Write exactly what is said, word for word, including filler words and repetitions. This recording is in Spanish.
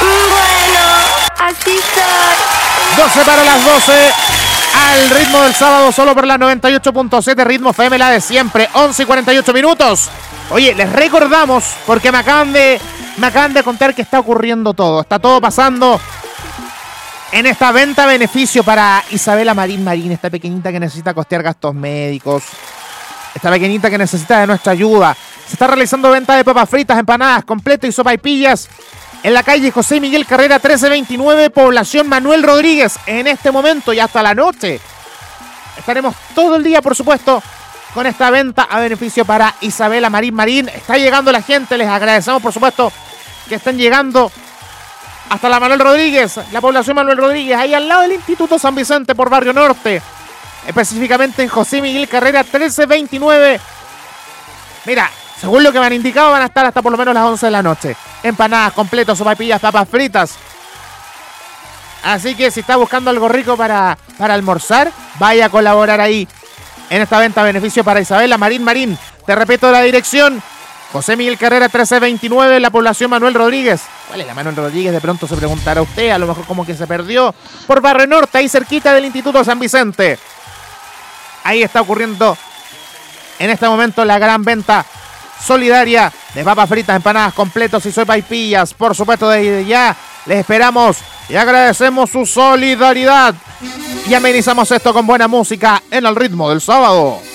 Bueno, así soy. doce para las doce. Al ritmo del sábado, solo por la noventa y ocho punto siete, Ritmo F M, la de siempre. once y cuarenta y ocho minutos. Oye, les recordamos, porque me acaban de, me acaban de contar que está ocurriendo todo. Está todo pasando en esta venta beneficio para Isabela Marín Marín, esta pequeñita que necesita costear gastos médicos. Esta pequeñita que necesita de nuestra ayuda. Se está realizando venta de papas fritas, empanadas, completo y sopaipillas en la calle José Miguel Carrera trece veintinueve, población Manuel Rodríguez. En este momento y hasta la noche estaremos todo el día, por supuesto, con esta venta a beneficio para Isabela Marín Marín. Está llegando la gente, les agradecemos, por supuesto, que estén llegando hasta la Manuel Rodríguez, la población Manuel Rodríguez, ahí al lado del Instituto San Vicente por Barrio Norte, específicamente en José Miguel Carrera trece veintinueve. Mira, según lo que me han indicado, van a estar hasta por lo menos las once de la noche. Empanadas, completos, sopaipillas, papas fritas. Así que si está buscando algo rico para, para almorzar, vaya a colaborar ahí en esta venta a beneficio para Isabela Marín Marín. Te repito la dirección: José Miguel Carrera trece veintinueve, la población Manuel Rodríguez. ¿Cuál es la Manuel Rodríguez? De pronto se preguntará usted, a lo mejor como que se perdió. Por Barrio Norte, ahí cerquita del Instituto San Vicente. Ahí está ocurriendo en este momento la gran venta solidaria de papas fritas, empanadas, completos y sopaipillas. Por supuesto, desde ya les esperamos y agradecemos su solidaridad. Y amenizamos esto con buena música en el ritmo del sábado.